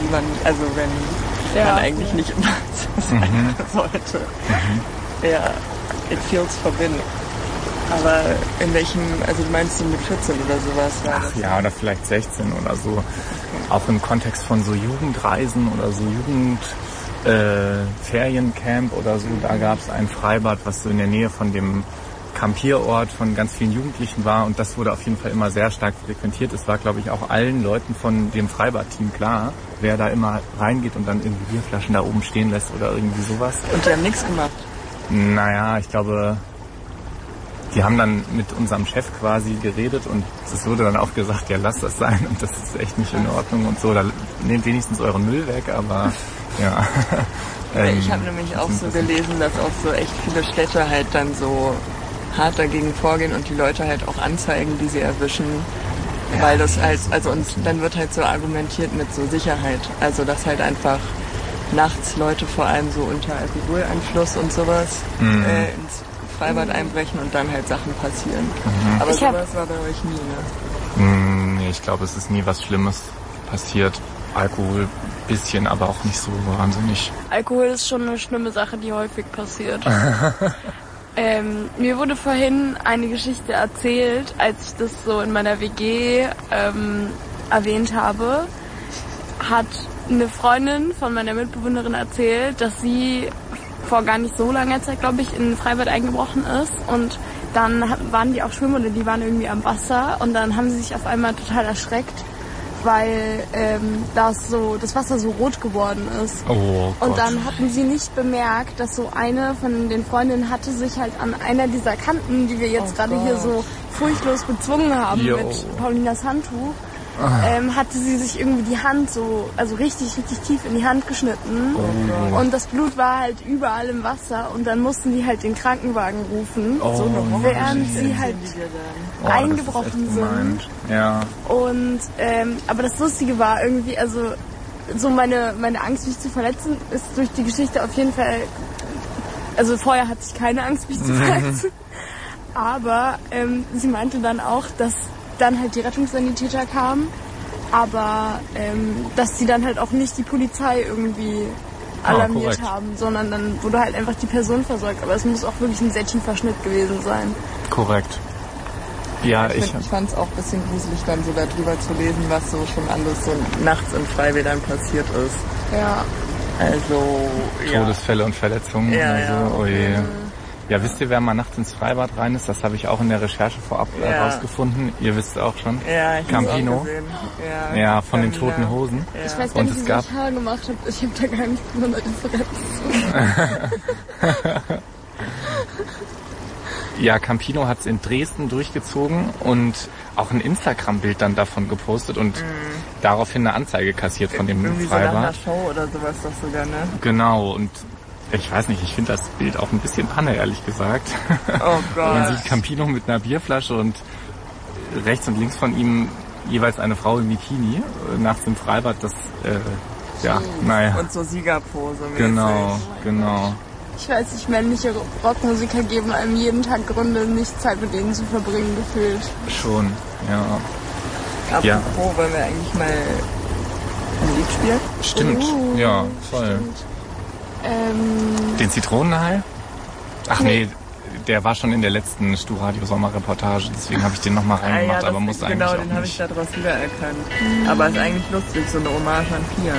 wenn man eigentlich nicht immer sein sollte. Ja, it feels forbidden. Aber in welchem, also du meinst du mit 14 oder sowas? Ach ja, oder vielleicht 16 oder so. Okay. Auch im Kontext von so Jugendreisen oder so Feriencamp oder so. Da gab es ein Freibad, was so in der Nähe von dem Campierort von ganz vielen Jugendlichen war. Und das wurde auf jeden Fall immer sehr stark frequentiert. Es war, glaube ich, auch allen Leuten von dem Freibadteam klar, wer da immer reingeht und dann irgendwie Bierflaschen da oben stehen lässt oder irgendwie sowas. Und die haben nichts gemacht? Naja, ich glaube... Die haben dann mit unserem Chef quasi geredet und es wurde dann auch gesagt, ja, lasst das sein und das ist echt nicht in Ordnung und so. Da nehmt wenigstens euren Müll weg, aber ja. Ich habe nämlich auch so gelesen, dass auch so echt viele Städte halt dann so hart dagegen vorgehen und die Leute halt auch anzeigen, die sie erwischen. Ja, weil das halt, also und dann wird halt so argumentiert mit so Sicherheit. Also dass halt einfach nachts Leute vor allem so unter Alkoholeinfluss und sowas ins Freibad einbrechen und dann halt Sachen passieren. Aber sowas war bei euch nie, ne? Nee, ich glaube, es ist nie was Schlimmes passiert. Alkohol bisschen, aber auch nicht so wahnsinnig. Alkohol ist schon eine schlimme Sache, die häufig passiert. Mir wurde vorhin eine Geschichte erzählt, als ich das so in meiner WG erwähnt habe, hat eine Freundin von meiner Mitbewohnerin erzählt, dass sie vor gar nicht so langer Zeit, glaube ich, in ein Freibad eingebrochen ist und dann waren die auch schwimmen oder die waren irgendwie am Wasser und dann haben sie sich auf einmal total erschreckt, weil das Wasser so rot geworden ist. Oh Gott. Und dann hatten sie nicht bemerkt, dass so eine von den Freundinnen hatte sich halt an einer dieser Kanten, die wir jetzt gerade hier so furchtlos bezwungen haben mit Paulinas Handtuch, hatte sie sich irgendwie die Hand also richtig, richtig tief in die Hand geschnitten. Oh. Und das Blut war halt überall im Wasser und dann mussten die halt den Krankenwagen rufen, während sie halt eingebrochen sind. Ja. Und aber das Lustige war irgendwie, also so meine Angst, mich zu verletzen, ist durch die Geschichte auf jeden Fall, also vorher hatte ich keine Angst, mich zu verletzen. Aber sie meinte dann auch, dass dann halt die Rettungssanitäter kamen, aber dass sie dann halt auch nicht die Polizei irgendwie alarmiert haben, sondern dann wurde halt einfach die Person versorgt. Aber es muss auch wirklich ein sehr tiefer Schnitt gewesen sein. Korrekt. Ja, ich fand es auch ein bisschen gruselig, dann so darüber zu lesen, was so schon alles so nachts in Freibädern passiert ist. Ja. Also, Todesfälle und Verletzungen oder so. Oh je. Ja, wisst ihr, wer mal nachts ins Freibad rein ist? Das habe ich auch in der Recherche vorab rausgefunden. Ihr wisst auch schon. Ja, ich Campino. Auch gesehen. Ja, von den Toten Hosen. Ja. Ich weiß gar nicht, wie ich Haare gemacht habe. Ich habe da gar nicht eine Differenz. Ja, Campino hat es in Dresden durchgezogen und auch ein Instagram-Bild dann davon gepostet und daraufhin eine Anzeige kassiert von dem irgendwie Freibad. So nach einer Show oder sowas doch sogar, ne? Genau, und ich weiß nicht, ich finde das Bild auch ein bisschen Panne, ehrlich gesagt. Oh Gott. Man sieht Campino mit einer Bierflasche und rechts und links von ihm jeweils eine Frau im Bikini nachts im Freibad. Das, naja. Und so Siegerpose mäßig. Genau. Ich weiß nicht, männliche Rockmusiker geben einem jeden Tag Gründe, nicht Zeit mit denen zu verbringen, gefühlt. Schon, ja. Apropos, wollen wir eigentlich mal ein Lied spielen? Stimmt, ja, voll. Stimmt. Den Zitronenhai? Ach nee, der war schon in der letzten Stu-Radio-Sommerreportage, deswegen habe ich den nochmal reingemacht, aber muss eigentlich auch nicht. Genau, den habe ich da draus wiedererkannt. Aber ist eigentlich lustig, so eine Hommage an Pia.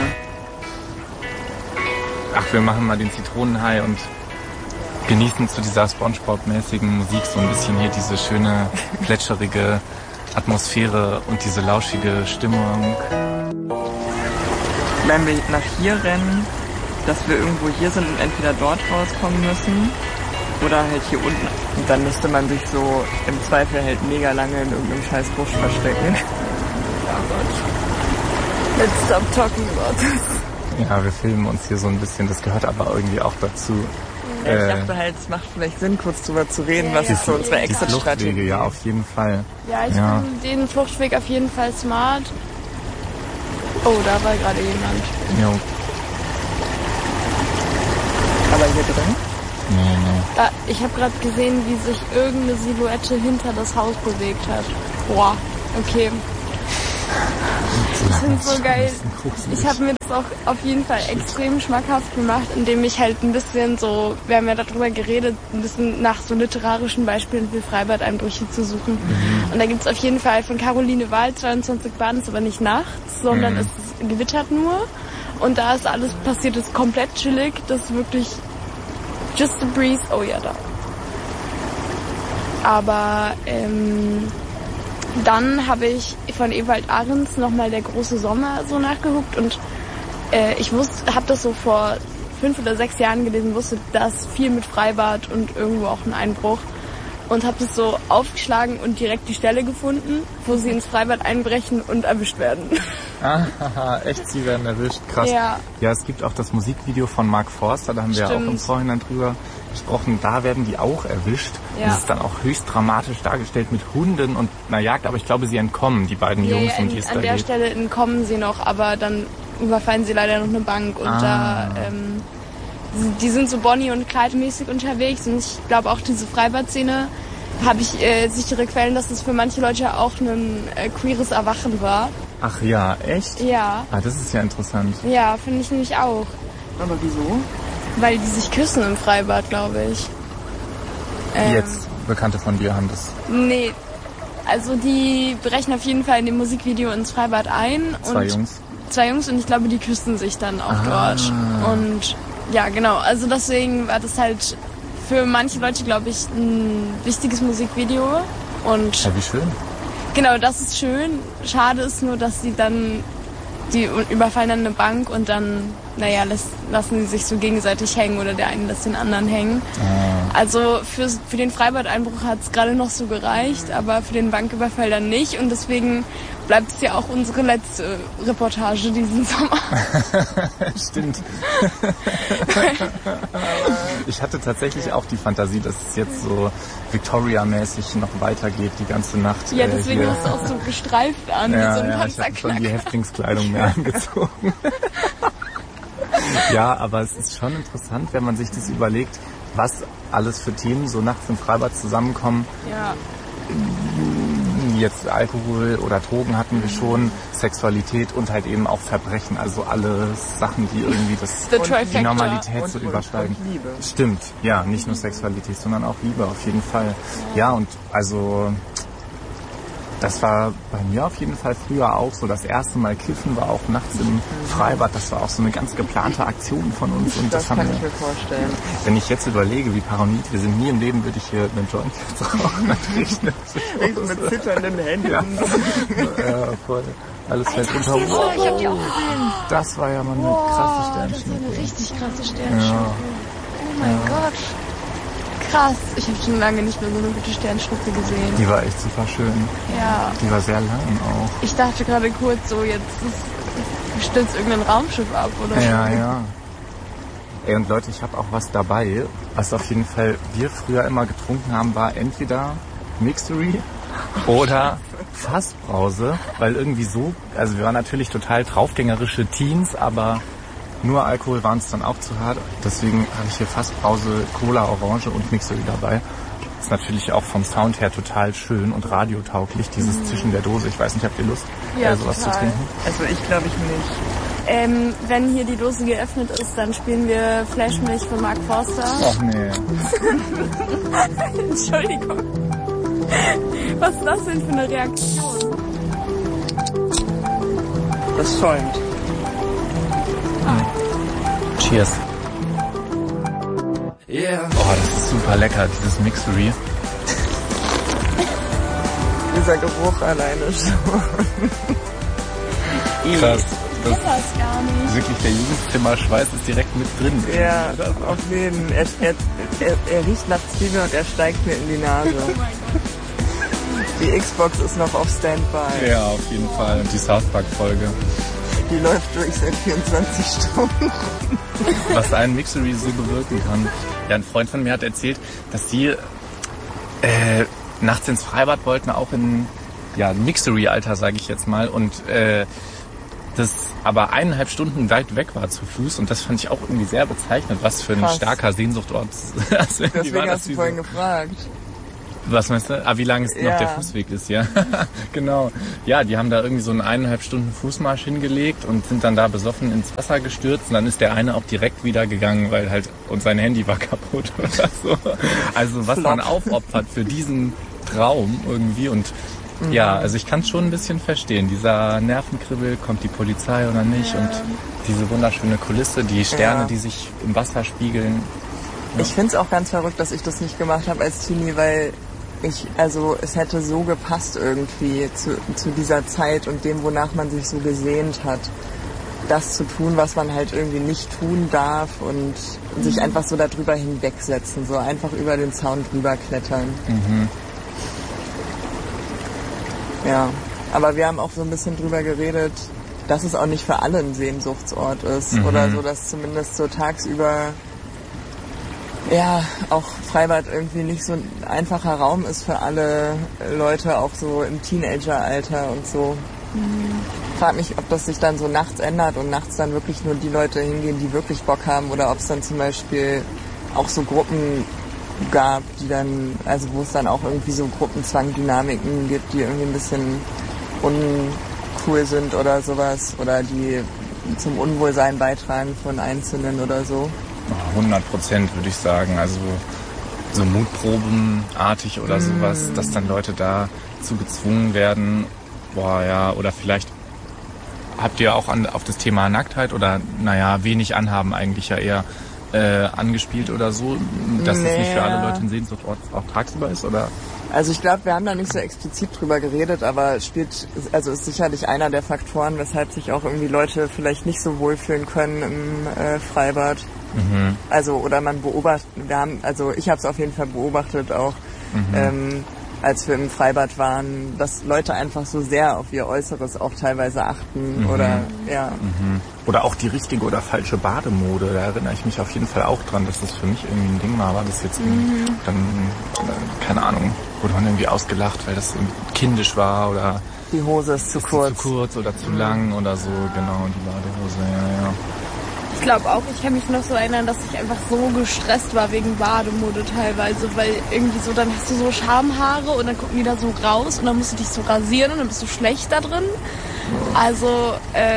Ach, wir machen mal den Zitronenhai und genießen zu dieser Spongebob-mäßigen Musik so ein bisschen hier diese schöne, plätscherige Atmosphäre und diese lauschige Stimmung. Wenn wir nach hier rennen, dass wir irgendwo hier sind und entweder dort rauskommen müssen oder halt hier unten. Und dann müsste man sich so im Zweifel halt mega lange in irgendeinem scheiß Busch verstecken. Let's stop talking about this. Ja, wir filmen uns hier so ein bisschen, das gehört aber irgendwie auch dazu. Ich dachte halt, es macht vielleicht Sinn, kurz drüber zu reden, was ist so unsere Exit-Strategie. Ja, auf jeden Fall. Ja, ich finde den Fluchtweg auf jeden Fall smart. Oh, da war gerade jemand. Jo. Aber hier drin? Nee. Ich habe gerade gesehen, wie sich irgendeine Silhouette hinter das Haus bewegt hat. Boah, okay. Ich finde es so geil. Ich habe mir das auch auf jeden Fall extrem schmackhaft gemacht, indem ich halt ein bisschen so, wir haben ja darüber geredet, ein bisschen nach so literarischen Beispielen für Freibad-Einbrüche zu suchen. Und da gibt es auf jeden Fall von Caroline Wahl 22 Bahnen, ist aber nicht nachts, sondern es gewittert nur. Und da ist alles passiert, ist komplett chillig, das ist wirklich just a breeze. Oh ja, da. Aber dann habe ich von Ewald Ahrens nochmal Der große Sommer so nachgeguckt und ich habe das so vor 5 oder 6 Jahren gelesen, wusste das viel mit Freibad und irgendwo auch ein Einbruch und habe das so aufgeschlagen und direkt die Stelle gefunden, wo sie ins Freibad einbrechen und erwischt werden. Ah, echt, sie werden erwischt, krass. Ja, es gibt auch das Musikvideo von Mark Forster, da haben wir auch im Vorhinein drüber gesprochen, da werden die auch erwischt. Ja. Das ist dann auch höchst dramatisch dargestellt mit Hunden und einer Jagd, aber ich glaube, sie entkommen, die beiden Jungs, um die es da geht. An der Stelle entkommen sie noch, aber dann überfallen sie leider noch eine Bank und die sind so Bonnie- und Clyde-mäßig unterwegs und ich glaube auch diese Freibad-Szene, habe ich sichere Quellen, dass es für manche Leute auch ein queeres Erwachen war. Ach ja, echt? Ja. Ah, das ist ja interessant. Ja, finde ich nämlich auch. Aber wieso? Weil die sich küssen im Freibad, glaube ich. Jetzt Bekannte von dir haben das? Nee, also die brechen auf jeden Fall in dem Musikvideo ins Freibad ein. Zwei Jungs und ich glaube, die küssen sich dann auch dort. Und ja, genau, also deswegen war das halt für manche Leute, glaube ich, ein wichtiges Musikvideo. Und ja, wie schön. Genau, das ist schön. Schade ist nur, dass die überfallen dann eine Bank und dann, lassen sie sich so gegenseitig hängen oder der eine lässt den anderen hängen. Also für den Freibad-Einbruch hat es gerade noch so gereicht, aber für den Banküberfall dann nicht und deswegen bleibt es ja auch unsere letzte Reportage diesen Sommer. Stimmt. Ich hatte tatsächlich auch die Fantasie, dass es jetzt so Victoria-mäßig noch weitergeht die ganze Nacht. Ja, deswegen hast du auch so gestreift an, wie so ein Panzerknacker. Ich habe schon die Häftlingskleidung mehr angezogen. Ja, aber es ist schon interessant, wenn man sich das überlegt, was alles für Themen so nachts im Freibad zusammenkommen. Ja. Jetzt Alkohol oder Drogen hatten wir schon, Sexualität und halt eben auch Verbrechen, also alle Sachen, die irgendwie die Normalität so übersteigen. Und Liebe. Stimmt, ja, nicht nur Sexualität, sondern auch Liebe auf jeden Fall. Ja, und also das war bei mir auf jeden Fall früher auch so. Das erste Mal kiffen war auch nachts im Freibad. Das war auch so eine ganz geplante Aktion von uns. Und das kann ich mir vorstellen. Wenn ich jetzt überlege, wie paranoid wir sind, nie im Leben würde ich hier einen Joint jetzt rauchen. Natürlich nicht. Mit zitternden Händen. Ja, voll. Alles fällt unter. Wow, ich hab die auch gesehen. Das war ja mal eine krasse Sternschnuppe. Das ist eine richtig krasse Sternschnuppe. Ja. Oh mein Gott. Krass, ich habe schon lange nicht mehr so eine gute Sternschnuppe gesehen. Die war echt super schön. Ja. Die war sehr lang auch. Ich dachte gerade kurz so, jetzt stürzt irgendein Raumschiff ab oder so. Ja. Ey, und Leute, ich habe auch was dabei, was auf jeden Fall wir früher immer getrunken haben, war entweder Mixery oder Fassbrause, weil irgendwie so, also wir waren natürlich total draufgängerische Teens, aber nur Alkohol waren es dann auch zu hart. Deswegen habe ich hier Fassbrause, Cola, Orange und Mixery dabei. Ist natürlich auch vom Sound her total schön und radiotauglich, dieses Zwischen der Dose. Ich weiß nicht, habt ihr Lust, sowas zu trinken? Also ich glaube ich nicht. Wenn hier die Dose geöffnet ist, dann spielen wir Flashmilch von Mark Forster. Ach nee. Entschuldigung. Was ist das denn für eine Reaktion? Das schäumt. Cheers. Yeah. Oh, das ist super lecker, dieses Mixery. Dieser Geruch alleine schon. Krass. Das ist gar nicht. Wirklich, der Jugendzimmerschweiß ist direkt mit drin. Ja, auf jeden Fall. Er riecht nach Zwiebeln und er steigt mir in die Nase. Oh mein Gott. Die Xbox ist noch auf Standby. Ja, auf jeden Fall. Und die South Park-Folge. Die läuft durch seit 24 Stunden. Was ein Mixery so bewirken kann. Ja, ein Freund von mir hat erzählt, dass die nachts ins Freibad wollten, auch in Mixery-Alter, sage ich jetzt mal. Und das aber 1,5 Stunden weit weg war zu Fuß. Und das fand ich auch irgendwie sehr bezeichnend, was für ein starker Sehnsuchtort. Also deswegen hast du vorhin gefragt. Was meinst du? Wie lang es noch der Fußweg ist, ja. Genau. Ja, die haben da irgendwie so einen 1,5 Stunden Fußmarsch hingelegt und sind dann da besoffen ins Wasser gestürzt. Und dann ist der eine auch direkt wieder gegangen, weil halt und sein Handy war kaputt oder so. Also was man aufopfert für diesen Traum irgendwie. Und ja, also ich kann es schon ein bisschen verstehen. Dieser Nervenkribbel, kommt die Polizei oder nicht? Und diese wunderschöne Kulisse, die Sterne, die sich im Wasser spiegeln. Ja. Ich finde es auch ganz verrückt, dass ich das nicht gemacht habe als Teenie, weil es hätte so gepasst irgendwie zu dieser Zeit und dem, wonach man sich so gesehnt hat. Das zu tun, was man halt irgendwie nicht tun darf und sich einfach so darüber hinwegsetzen, so einfach über den Zaun drüber klettern. Mhm. Ja, aber wir haben auch so ein bisschen drüber geredet, dass es auch nicht für alle ein Sehnsuchtsort ist oder so, dass zumindest so tagsüber auch Freibad irgendwie nicht so ein einfacher Raum ist für alle Leute, auch so im Teenageralter und so. Ich frage mich, ob das sich dann so nachts ändert und nachts dann wirklich nur die Leute hingehen, die wirklich Bock haben, oder ob es dann zum Beispiel auch so Gruppen gab, die dann, also wo es dann auch irgendwie so Gruppenzwangdynamiken gibt, die irgendwie ein bisschen uncool sind oder sowas, oder die zum Unwohlsein beitragen von Einzelnen oder so. 100% würde ich sagen, also so Mutprobenartig oder sowas, dass dann Leute dazu gezwungen werden, oder vielleicht habt ihr auch auf das Thema Nacktheit oder wenig anhaben eigentlich ja eher angespielt oder so, dass es nicht für alle Leute ein Sehnsuchtsort auch tagsüber ist, oder? Also ich glaube, wir haben da nicht so explizit drüber geredet, aber ist sicherlich einer der Faktoren, weshalb sich auch irgendwie Leute vielleicht nicht so wohlfühlen können im Freibad. Mhm. Also, oder man beobachtet, ich habe es auf jeden Fall beobachtet auch, als wir im Freibad waren, dass Leute einfach so sehr auf ihr Äußeres auch teilweise achten oder Oder auch die richtige oder falsche Bademode, da erinnere ich mich auf jeden Fall auch dran, dass das für mich irgendwie ein Ding war, aber das jetzt dann, keine Ahnung, wurde man irgendwie ausgelacht, weil das kindisch war oder die Hose ist zu kurz oder zu lang oder so, genau, die Badehose, ja. Ich glaube auch, ich kann mich noch so erinnern, dass ich einfach so gestresst war wegen Bademode teilweise, weil irgendwie so, dann hast du so Schamhaare und dann gucken die da so raus und dann musst du dich so rasieren und dann bist du schlecht da drin. Also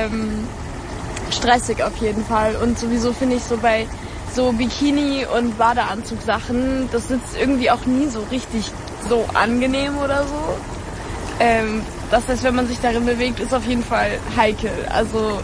stressig auf jeden Fall. Und sowieso finde ich so bei so Bikini- und Badeanzugsachen, das sitzt irgendwie auch nie so richtig so angenehm oder so. Das heißt, wenn man sich darin bewegt, ist auf jeden Fall heikel. Also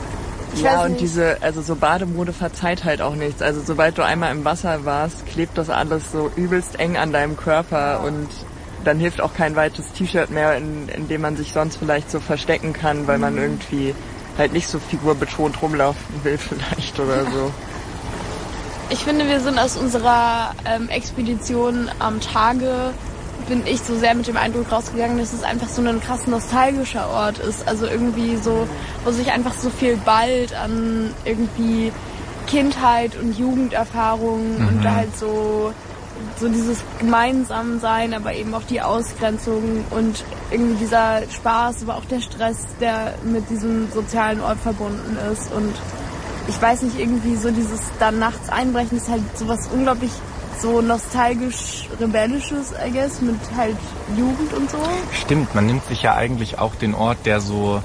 so Bademode verzeiht halt auch nichts. Also sobald du einmal im Wasser warst, klebt das alles so übelst eng an deinem Körper und dann hilft auch kein weites T-Shirt mehr, in dem man sich sonst vielleicht so verstecken kann, weil man irgendwie halt nicht so figurbetont rumlaufen will vielleicht oder so. Ich finde, wir sind aus unserer Expedition am Tage, bin ich so sehr mit dem Eindruck rausgegangen, dass es einfach so ein krass nostalgischer Ort ist. Also irgendwie so, wo sich einfach so viel ballt an irgendwie Kindheit und Jugenderfahrungen und halt so dieses Gemeinsamsein, aber eben auch die Ausgrenzung und irgendwie dieser Spaß, aber auch der Stress, der mit diesem sozialen Ort verbunden ist. Und ich weiß nicht, irgendwie so dieses dann nachts einbrechen ist halt sowas unglaublich so nostalgisch-rebellisches, I guess, mit halt Jugend und so. Stimmt, man nimmt sich ja eigentlich auch den Ort, der so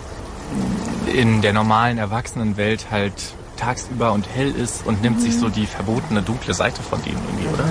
in der normalen Erwachsenenwelt halt tagsüber und hell ist und nimmt sich so die verbotene dunkle Seite von denen irgendwie, oder?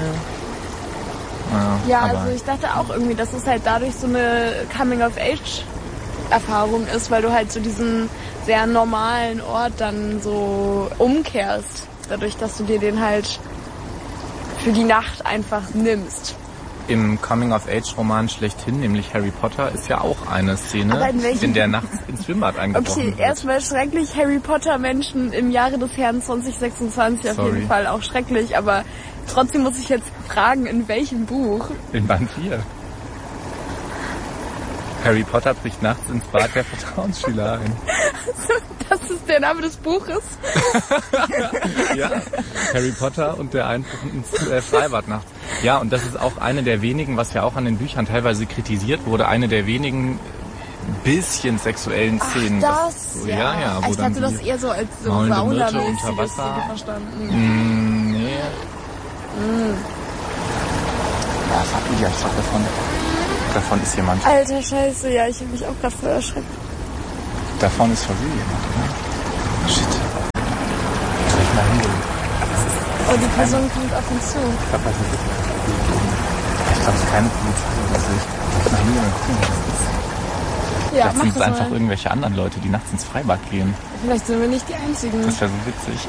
Ja, also ich dachte auch irgendwie, dass es halt dadurch so eine Coming-of-Age-Erfahrung ist, weil du halt so diesen sehr normalen Ort dann so umkehrst, dadurch, dass du dir den halt für die Nacht einfach nimmst. Im Coming-of-Age-Roman schlechthin, nämlich Harry Potter, ist ja auch eine Szene, in der nachts ins Schwimmbad eingebrochen wird. Okay, erstmal schrecklich, Harry Potter-Menschen im Jahre des Herrn 2026 auf jeden Fall auch schrecklich, aber trotzdem muss ich jetzt fragen, in welchem Buch? In Band 4. Harry Potter bricht nachts ins Bad der Vertrauensschüler ein. Das ist der Name des Buches? Ja, Harry Potter und der Einbruch ins Freibad nachts. Ja, und das ist auch eine der wenigen, was ja auch an den Büchern teilweise kritisiert wurde, eine der wenigen bisschen sexuellen Szenen. Das, ja. Wo ich hatte das eher so als so saunamäßige unter Wasser verstanden. Nee. Ja, ich glaube, davon ist jemand. Alter Scheiße, ja, ich habe mich auch gerade voll erschreckt. Da vorne ist schon wieder jemand, oder? Shit. Soll ich mal hingehen? Oh, die Person kommt auf uns zu. Ich glaube, es ist keine Polizei. Also ich mal hingehen und gucken, was das ist. Ja, Vielleicht mach sind es das einfach mal. irgendwelche anderen Leute, die nachts ins Freibad gehen. Vielleicht sind wir nicht die Einzigen. Das wäre so witzig.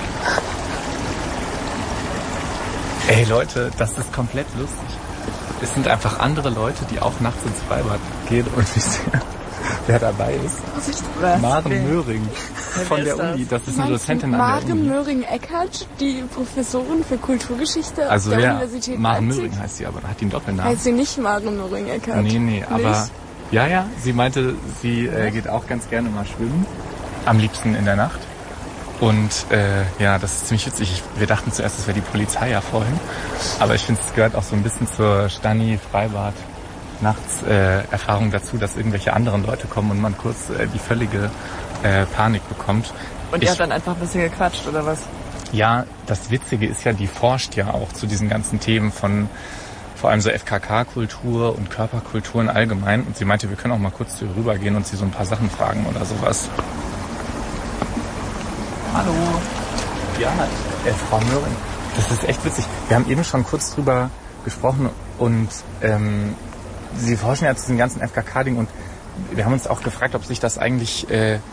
Ey Leute, das ist komplett lustig. Es sind einfach andere Leute, die auch nachts ins Freibad gehen und wisst ihr, wer dabei ist? Maren Möhring von der Uni. Das ist eine Dozentin an der Uni. Maren Möhring-Eckert, die Professorin für Kulturgeschichte Also der ja, Universität Maren Leipzig. Möhring heißt sie, aber hat die einen Doppelnamen. Heißt sie nicht Maren Möhring-Eckert? Nee, aber ja, sie meinte, sie geht auch ganz gerne mal schwimmen. Am liebsten in der Nacht. Und ja, das ist ziemlich witzig. Wir dachten zuerst, das wäre die Polizei ja vorhin. Aber ich finde, es gehört auch so ein bisschen zur Stani-Freibad nachts Erfahrung dazu, dass irgendwelche anderen Leute kommen und man kurz die völlige Panik bekommt. Und ihr habt dann einfach ein bisschen gequatscht, oder was? Ja, das Witzige ist ja, die forscht ja auch zu diesen ganzen Themen von vor allem so FKK-Kultur und Körperkulturen allgemein. Und sie meinte, wir können auch mal kurz zu ihr rübergehen und sie so ein paar Sachen fragen oder sowas. Hallo. Ja, Frau Möhring. Das ist echt witzig. Wir haben eben schon kurz drüber gesprochen und Sie forschen ja zu diesem ganzen FKK-Ding und wir haben uns auch gefragt, ob sich das eigentlich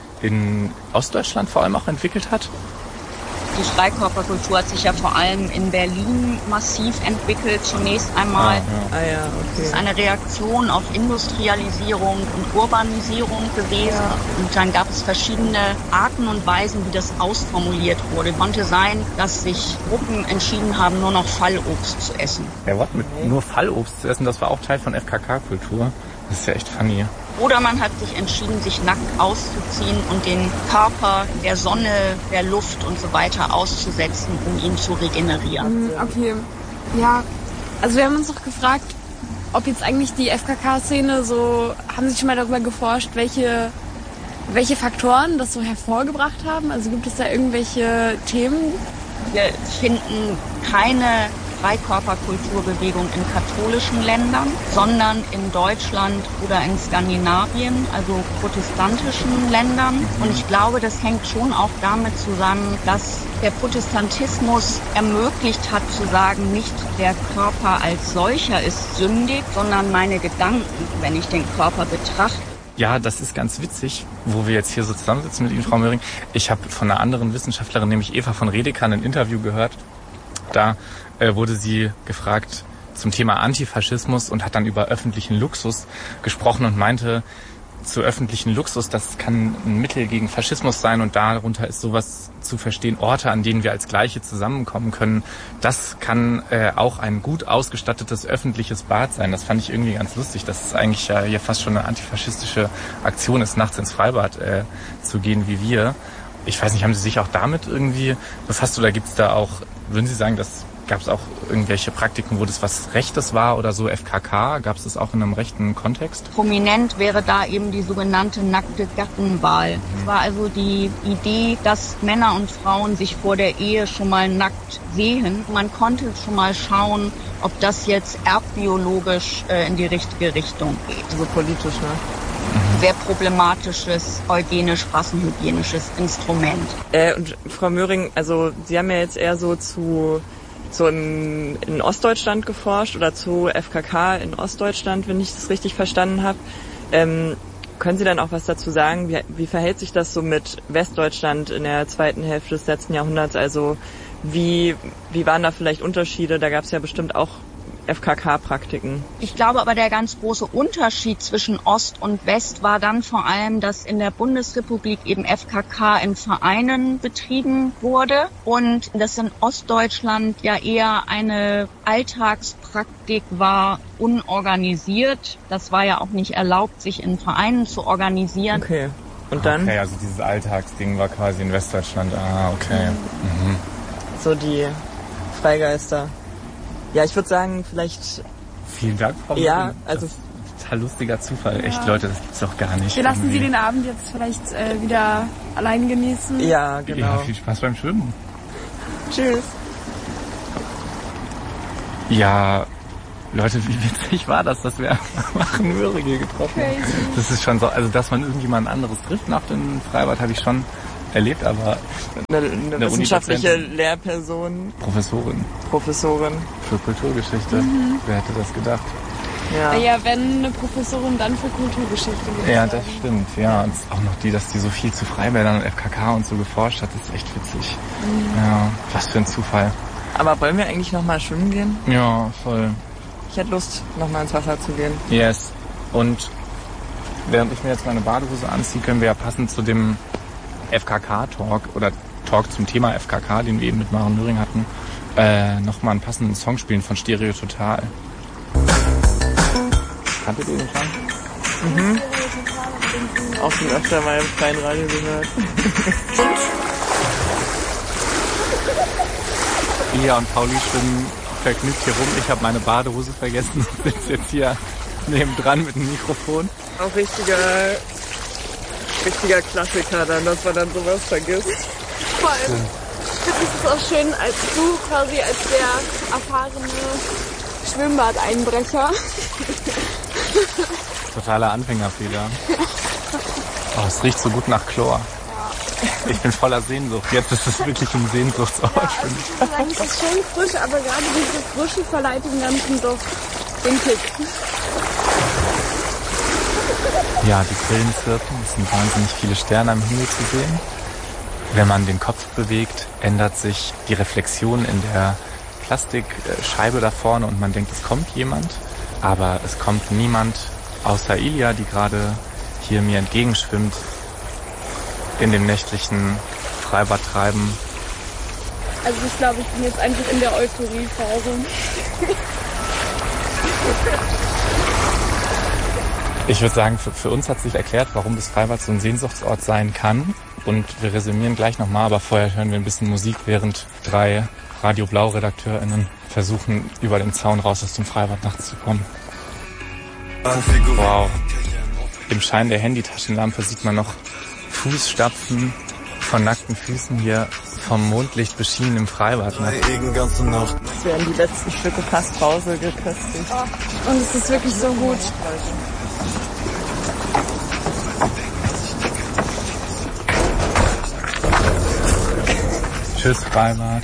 in Ostdeutschland vor allem auch entwickelt hat. Die Freikörperkultur hat sich ja vor allem in Berlin massiv entwickelt, zunächst einmal. Das ist eine Reaktion auf Industrialisierung und Urbanisierung gewesen. Und dann gab es verschiedene Arten und Weisen, wie das ausformuliert wurde. Es konnte sein, dass sich Gruppen entschieden haben, nur noch Fallobst zu essen. Ja, was? Mit nur Fallobst zu essen, das war auch Teil von FKK-Kultur. Das ist ja echt funny. Oder man hat sich entschieden, sich nackt auszuziehen und den Körper der Sonne, der Luft und so weiter auszusetzen, um ihn zu regenerieren. Okay, ja. Also wir haben uns doch gefragt, ob jetzt eigentlich die FKK-Szene so, haben Sie schon mal darüber geforscht, welche Faktoren das so hervorgebracht haben? Also gibt es da irgendwelche Themen? Wir finden keine Freikörperkulturbewegung in katholischen Ländern, sondern in Deutschland oder in Skandinavien, also protestantischen Ländern. Und ich glaube, das hängt schon auch damit zusammen, dass der Protestantismus ermöglicht hat zu sagen, nicht der Körper als solcher ist sündig, sondern meine Gedanken, wenn ich den Körper betrachte. Ja, das ist ganz witzig, wo wir jetzt hier so zusammensitzen mit Ihnen, Frau Möhring. Ich habe von einer anderen Wissenschaftlerin, nämlich Eva von Redekan, ein Interview gehört. Da wurde sie gefragt zum Thema Antifaschismus und hat dann über öffentlichen Luxus gesprochen und meinte, zu öffentlichen Luxus, das kann ein Mittel gegen Faschismus sein und darunter ist sowas zu verstehen, Orte, an denen wir als Gleiche zusammenkommen können. Das kann auch ein gut ausgestattetes öffentliches Bad sein. Das fand ich irgendwie ganz lustig, dass es eigentlich ja fast schon eine antifaschistische Aktion ist, nachts ins Freibad zu gehen wie wir. Ich weiß nicht, haben Sie sich auch damit irgendwie befasst oder gibt es da auch, würden Sie sagen, dass gab es auch irgendwelche Praktiken, wo das was Rechtes war oder so FKK? Gab es das auch in einem rechten Kontext? Prominent wäre da eben die sogenannte nackte Gattenwahl. Es war also die Idee, dass Männer und Frauen sich vor der Ehe schon mal nackt sehen. Man konnte schon mal schauen, ob das jetzt erbbiologisch in die richtige Richtung geht. So politisch, ne? Sehr problematisches, eugenisch-rassenhygienisches Instrument. Und Frau Möhring, also Sie haben ja jetzt eher so in Ostdeutschland geforscht oder zu FKK in Ostdeutschland, wenn ich das richtig verstanden habe. Können Sie dann auch was dazu sagen? Wie verhält sich das so mit Westdeutschland in der zweiten Hälfte des letzten Jahrhunderts? Also wie waren da vielleicht Unterschiede? Da gab es ja bestimmt auch FKK-Praktiken. Ich glaube aber, der ganz große Unterschied zwischen Ost und West war dann vor allem, dass in der Bundesrepublik eben FKK in Vereinen betrieben wurde und dass in Ostdeutschland ja eher eine Alltagspraktik war, unorganisiert. Das war ja auch nicht erlaubt, sich in Vereinen zu organisieren. Okay. Und dann? Okay, also dieses Alltagsding war quasi in Westdeutschland. Ah, okay. Mhm. So die Freigeister. Ja, ich würde sagen, vielleicht... Vielen Dank, Frau Möhring. Ja, also... Total lustiger Zufall. Echt, Leute, das gibt's doch gar nicht. Wir lassen Sie den Abend jetzt vielleicht wieder allein genießen. Ja, genau. Ja, viel Spaß beim Schwimmen. Tschüss. Ja, Leute, wie witzig war das, dass wir einfach Möhrige getroffen haben. Das ist schon so, also dass man irgendjemand anderes trifft nach dem Freibad, habe ich schon erlebt, aber eine wissenschaftliche Lehrperson. Professorin für Kulturgeschichte. Wer hätte das gedacht? Ja, wenn eine Professorin, dann für Kulturgeschichte. Ja, das stimmt. Ja, und auch noch dass die so viel zu Freibädern und FKK und so geforscht hat, ist echt witzig. Ja, was für ein Zufall. Aber wollen wir eigentlich nochmal schwimmen gehen? Ja, voll. Ich hätte Lust, nochmal ins Wasser zu gehen. Yes. Und während ich mir jetzt meine Badehose anziehe, können wir ja passend zu dem FKK-Talk oder Talk zum Thema FKK, den wir eben mit Maren Möhring hatten, nochmal einen passenden Song spielen von Stereo Total. Kanntet ihr den schon? Auch schon öfter mal im freien Radio gehört. Ia und Pauli schwimmen vergnügt hier rum. Ich habe meine Badehose vergessen und sitze jetzt hier nebendran mit dem Mikrofon. Auch richtiger Klassiker dann, dass man dann sowas vergisst. Vor allem, ich finde es auch schön, als du quasi als der erfahrene Schwimmbadeinbrecher. Totaler Anfängerfehler. Oh, es riecht so gut nach Chlor. Ich bin voller Sehnsucht. Jetzt ist es wirklich ein Sehnsuchtsort. Ja, also ich würde sagen, es ist schön frisch, aber gerade diese Frische verleiht dem ganzen Duft den Kick. Ja, die Brillen zirpen. Es sind wahnsinnig viele Sterne am Himmel zu sehen. Wenn man den Kopf bewegt, ändert sich die Reflexion in der Plastikscheibe da vorne und man denkt, es kommt jemand. Aber es kommt niemand außer Ilia, die gerade hier mir entgegenschwimmt in dem nächtlichen Freibadtreiben. Also ich glaube, ich bin jetzt einfach in der Euphorie-Phase. Ich würde sagen, für uns hat sich erklärt, warum das Freibad so ein Sehnsuchtsort sein kann. Und wir resümieren gleich nochmal, aber vorher hören wir ein bisschen Musik, während 3 Radio Blau-RedakteurInnen versuchen, über den Zaun raus aus dem Freibad nachts zu kommen. Wow. Im Schein der Handytaschenlampe sieht man noch Fußstapfen von nackten Füßen hier vom Mondlicht beschienen im Freibad. Ne? Es werden die letzten Stücke Fassbrause geköstigt. Oh, und es ist wirklich so gut. Tschüss, Freibad.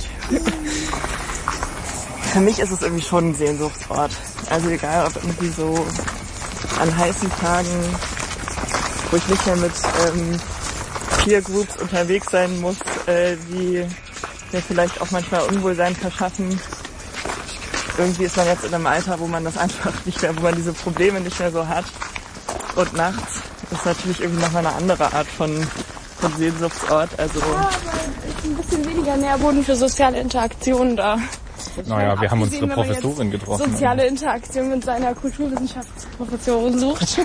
Für mich ist es irgendwie schon ein Sehnsuchtsort. Also egal, ob irgendwie so an heißen Tagen, wo ich nicht mehr mit Peer Groups unterwegs sein muss, die mir vielleicht auch manchmal Unwohlsein verschaffen. Irgendwie ist man jetzt in einem Alter, wo man das einfach nicht mehr, wo man diese Probleme nicht mehr so hat. Und nachts ist natürlich irgendwie nochmal eine andere Art von Sehnsuchtsort. Also ja, aber es ist ein bisschen weniger Nährboden für soziale Interaktionen da. Naja, wir haben unsere Professorin getroffen. Soziale Interaktion mit seiner Kulturwissenschaftsprofessorin sucht.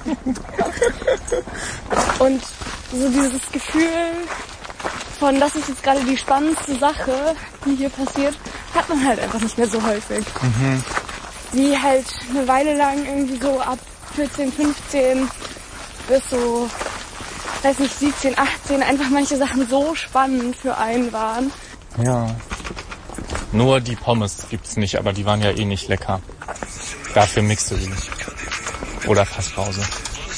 Und so dieses Gefühl von, das ist jetzt gerade die spannendste Sache, die hier passiert, hat man halt einfach nicht mehr so häufig. Die halt eine Weile lang irgendwie so ab 14, 15 bis so, weiß nicht, 17, 18 einfach manche Sachen so spannend für einen waren. Ja. Nur die Pommes gibt's nicht, aber die waren ja eh nicht lecker. Dafür Mixery. Oder Fasspause.